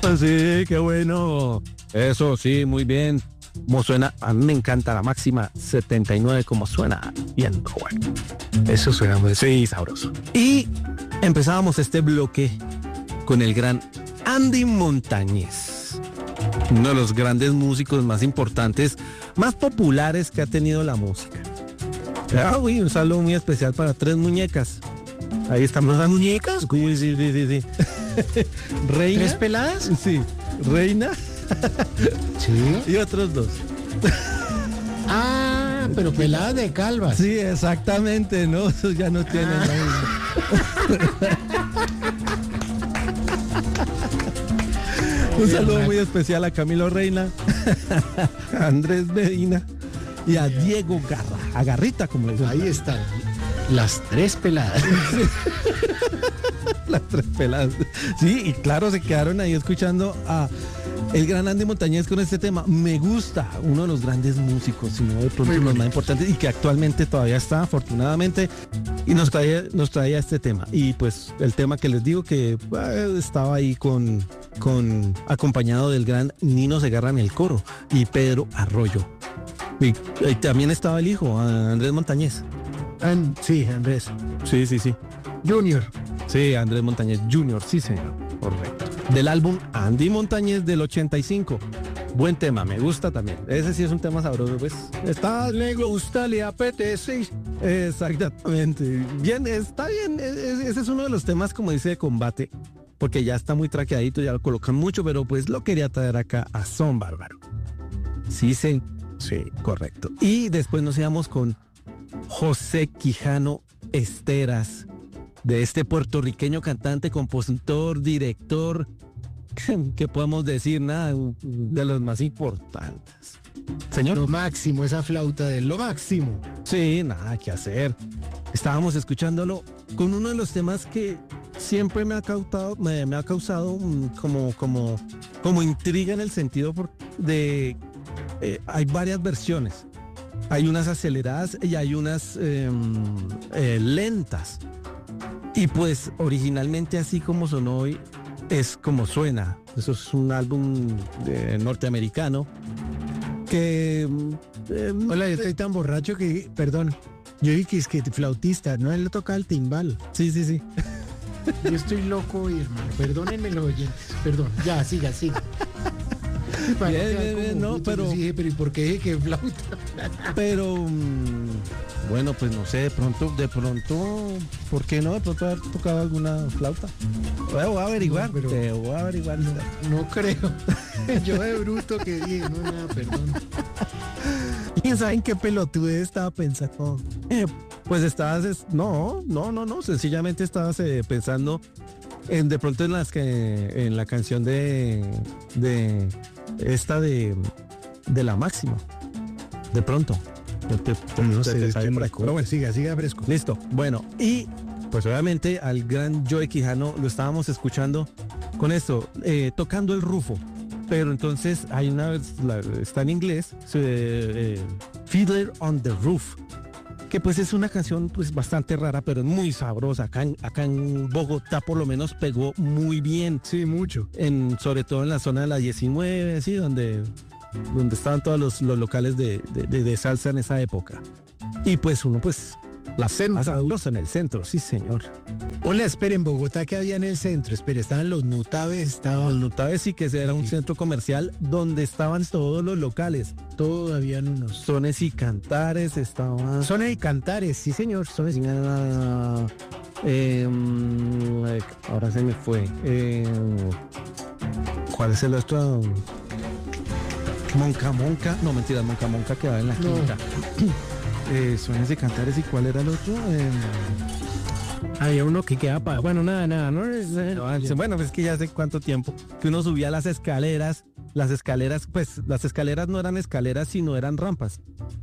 Sí, qué bueno. Eso sí, muy bien. Como suena, a mí me encanta la máxima 79, como suena bien, bueno. Eso suena muy, sí, sabroso. Y empezábamos este bloque con el gran Andy Montañez, uno de los grandes músicos más importantes, más populares que ha tenido la música. Uy, un saludo muy especial para Tres Muñecas. Ahí estamos las muñecas. Sí, sí, sí, sí, sí. Reina. ¿Tres peladas? Sí. Reina. Sí. Y otros dos. Ah, pero peladas de calvas. Sí, exactamente, ¿no? Esos ya no tienen lo mismo. Un saludo muy especial a Camilo Reina, a Andrés Medina y a Diego Garra, a Garrita, como le dicen. Ahí están, las tres peladas. Las tres peladas. Sí, y claro, se quedaron ahí escuchando a el gran Andy Montañez con este tema. Me gusta, uno de los grandes músicos, si no de pronto los más importantes, y que actualmente todavía está, afortunadamente, y nos traía este tema. Y pues el tema que les digo que estaba ahí con acompañado del gran Nino Segarra en el coro y Pedro Arroyo. Y también estaba el hijo, Andrés Montañez. Sí, Andrés. Sí, sí, sí. Junior. Sí, Andrés Montañez Jr., sí señor, correcto. Del álbum Andy Montañez del 85. Buen tema, me gusta también. Ese sí es un tema sabroso, pues. Le gusta, le apetece. Exactamente. Bien, está bien. Ese es uno de los temas, como dice, de combate, porque ya está muy traqueadito, ya lo colocan mucho, pero pues lo quería traer acá a Son Bárbaro. Sí, sí, correcto. Y después nos íbamos con José Quijano Esteras, de este puertorriqueño cantante, compositor, director, que podemos decir, nada, de los más importantes. Señor. Lo máximo, esa flauta de lo máximo. Sí, nada que hacer. Estábamos escuchándolo con uno de los temas que siempre me ha causado como intriga, en el sentido de hay varias versiones. Hay unas aceleradas y hay unas lentas. Y pues originalmente, así como sonó hoy, es como suena. Eso es un álbum norteamericano que... Hola, yo estoy tan borracho que, perdón, yo dije que es que flautista, no, él le toca el timbal. Sí, sí, sí. Yo estoy loco hoy, hermano, perdónenme los oyentes, perdón, ya, siga. Bien, no, pero... Sí, dije, pero ¿y por qué dije que flauta? Pero... bueno, pues no sé, de pronto, ¿por qué no? De pronto haber tocado alguna flauta. Voy a averiguar, no, pero te voy a averiguar. No creo. Yo de bruto que dije, no, nada, perdón. ¿Quién sabe en qué pelotudez estaba pensando? Pues estabas, no, sencillamente estabas pensando de pronto en la canción de la máxima. De pronto. No sé, pero bueno, siga fresco. Listo. Bueno, y pues obviamente al gran Joey Quijano lo estábamos escuchando con esto, tocando el rufo. Pero entonces hay está en inglés, Fiddler on the Roof, que pues es una canción pues bastante rara, pero es muy sabrosa. Acá en Bogotá por lo menos pegó muy bien. Sí, mucho. Sobre todo en la zona de la 19, sí, donde estaban todos los locales de salsa en esa época. Y pues uno pues la sabrosa en el centro, sí señor. Hola, espere, en Bogotá, ¿qué había en el centro? Espere, estaban los Nutaves, Los Nutaves, sí, que era un centro comercial donde estaban todos los locales. Todo habían unos. Sones y Cantares estaban. Sones y Cantares, sí señor, Sones y ahora se me fue. ¿Cuál es el otro? Monca, no mentira, Monca quedaba en la quinta. Sones y Cantares, ¿y cuál era el otro? Había uno que quedaba para... Bueno, nada, no es... Bueno, es que ya hace cuánto tiempo que uno subía las escaleras, pues las escaleras no eran escaleras, sino eran rampas.